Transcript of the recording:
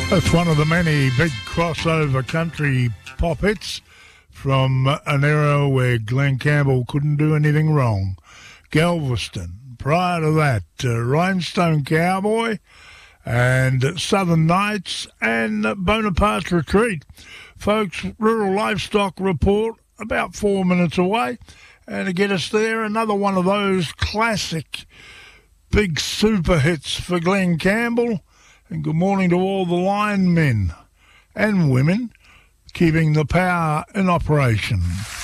That's one of the many big crossover country pop hits from an era where Glen Campbell couldn't do anything wrong. Galveston. Prior to that, Rhinestone Cowboy and Southern Nights and Bonaparte's Retreat. Folks, Rural Livestock Report about 4 minutes away. And to get us there, another one of those classic big super hits for Glen Campbell. And good morning to all the linemen and women keeping the power in operation.